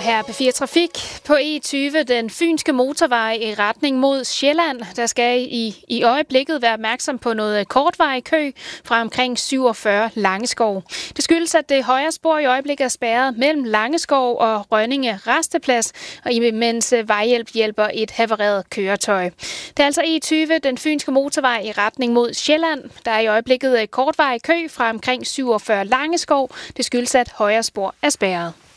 Her er P4 Trafik på E20, den fynske motorvej i retning mod Sjælland. Der skal i øjeblikket være opmærksom på noget kortvarig kø fra omkring 47 Langeskov. Det skyldes, at det højre spor i øjeblikket er spærret mellem Langeskov og Rønninge Rasteplads, og imens vejhjælp hjælper et havareret køretøj. Det er altså E20, den fynske motorvej i retning mod Sjælland. Der er i øjeblikket kortvarig kø fra omkring 47 Langeskov. Det skyldes, at højre spor er spærret.